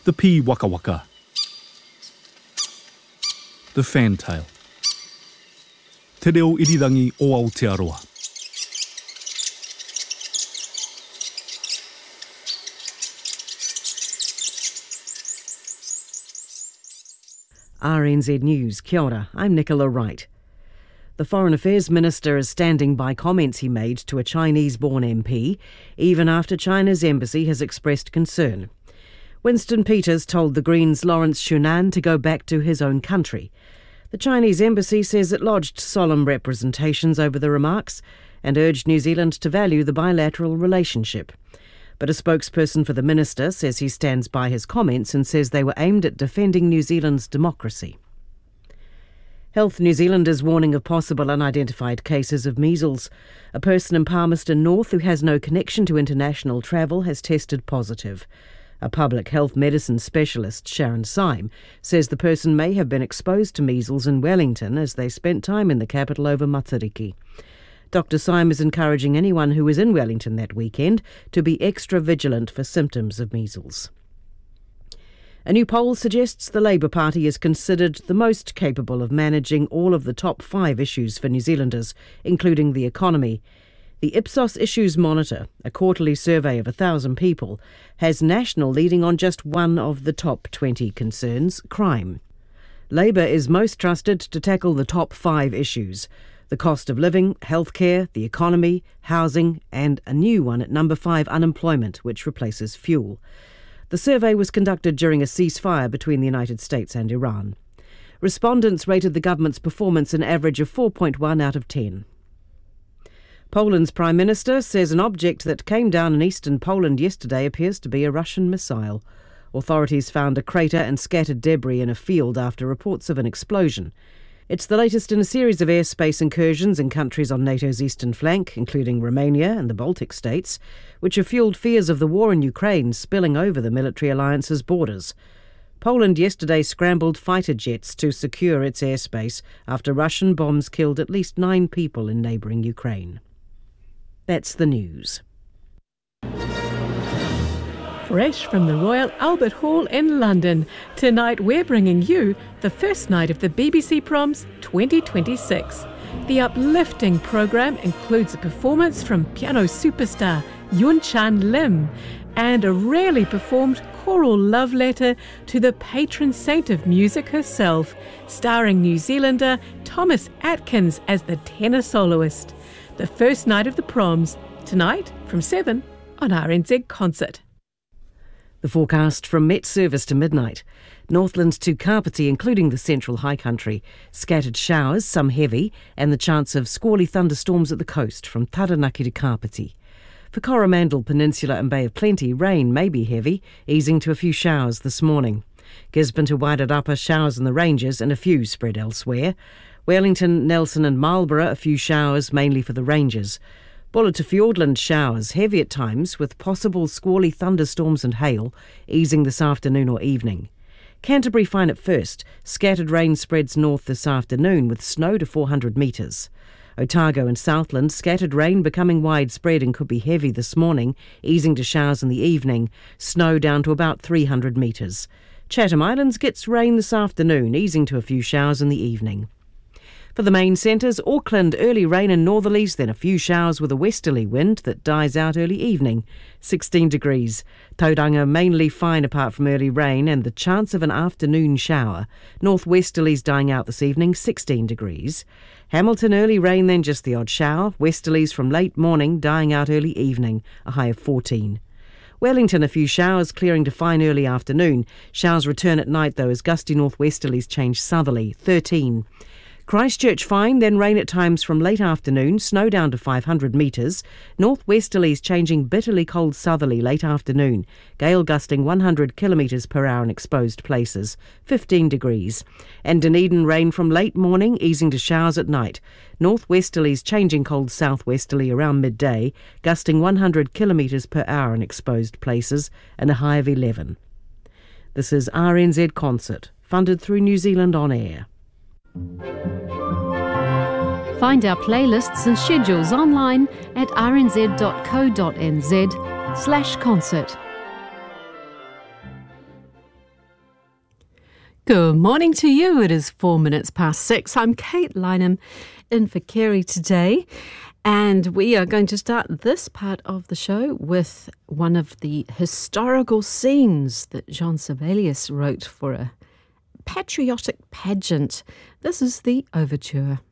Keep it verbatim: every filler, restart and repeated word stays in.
The pea waka waka. The fantail. Te reo irirangi o Aotearoa. R N Z News, kia ora, I'm Nicola Wright. The Foreign Affairs Minister is standing by comments he made to a Chinese-born M P, even after China's embassy has expressed concern. Winston Peters told the Greens' Lawrence Shunan to go back to his own country. The Chinese embassy says it lodged solemn representations over the remarks and urged New Zealand to value the bilateral relationship. But a spokesperson for the minister says he stands by his comments and says they were aimed at defending New Zealand's democracy. Health New Zealand is warning of possible unidentified cases of measles. A person in Palmerston North who has no connection to international travel has tested positive. A public health medicine specialist, Sharon Syme, says the person may have been exposed to measles in Wellington as they spent time in the capital over Matariki. Doctor Syme is encouraging anyone who was in Wellington that weekend to be extra vigilant for symptoms of measles. A new poll suggests the Labour Party is considered the most capable of managing all of the top five issues for New Zealanders, including the economy. The Ipsos Issues Monitor, a quarterly survey of a thousand people, has National leading on just one of the top twenty concerns, crime. Labour is most trusted to tackle the top five issues: the cost of living, healthcare, the economy, housing, and a new one at number five, unemployment, which replaces fuel. The survey was conducted during a ceasefire between the United States and Iran. Respondents rated the government's performance an average of four point one out of ten. Poland's Prime Minister says an object that came down in eastern Poland yesterday appears to be a Russian missile. Authorities found a crater and scattered debris in a field after reports of an explosion. It's the latest in a series of airspace incursions in countries on NATO's eastern flank, including Romania and the Baltic states, which have fuelled fears of the war in Ukraine spilling over the military alliance's borders. Poland yesterday scrambled fighter jets to secure its airspace after Russian bombs killed at least nine people in neighbouring Ukraine. That's the news. Fresh from the Royal Albert Hall in London, tonight we're bringing you the first night of the B B C Proms twenty twenty-six. The uplifting programme includes a performance from piano superstar Yun Chan Lim and a rarely performed choral love letter to the patron saint of music herself, starring New Zealander Thomas Atkins as the tenor soloist. The first night of the Proms, tonight from seven on R N Z Concert. The forecast from Met Service to midnight. Northland to Kapiti, including the central high country. Scattered showers, some heavy, and the chance of squally thunderstorms at the coast from Taranaki to Kapiti. For Coromandel Peninsula and Bay of Plenty, rain may be heavy, easing to a few showers this morning. Gisborne to Wairarapa, showers in the ranges and a few spread elsewhere. Wellington, Nelson and Marlborough, a few showers, mainly for the ranges. Buller to Fiordland, showers, heavy at times, with possible squally thunderstorms and hail, easing this afternoon or evening. Canterbury fine at first, scattered rain spreads north this afternoon with snow to four hundred metres. Otago and Southland, scattered rain becoming widespread and could be heavy this morning, easing to showers in the evening, snow down to about three hundred metres. Chatham Islands gets rain this afternoon, easing to a few showers in the evening. For the main centres, Auckland, early rain and northerlies, then a few showers with a westerly wind that dies out early evening, sixteen degrees. Tauranga mainly fine apart from early rain and the chance of an afternoon shower. Northwesterlies dying out this evening, sixteen degrees. Hamilton, early rain then just the odd shower. Westerlies from late morning dying out early evening, a high of fourteen. Wellington, a few showers clearing to fine early afternoon. Showers return at night though as gusty northwesterlies change southerly, thirteen. Christchurch fine, then rain at times from late afternoon, snow down to five hundred metres. Northwesterlies changing bitterly cold southerly late afternoon. Gale gusting one hundred kilometres per hour in exposed places, fifteen degrees. And Dunedin rain from late morning, easing to showers at night. Northwesterlies changing cold southwesterly around midday, gusting one hundred kilometres per hour in exposed places, and a high of eleven. This is R N Z Concert, funded through New Zealand On Air. Find our playlists and schedules online at rnz.co.nz slash concert. Good morning to you. It is four minutes past six. I'm Kate Lynham in for Kerry today. And we are going to start this part of the show with one of the historical scenes that Jean Sibelius wrote for a patriotic pageant. This is the overture.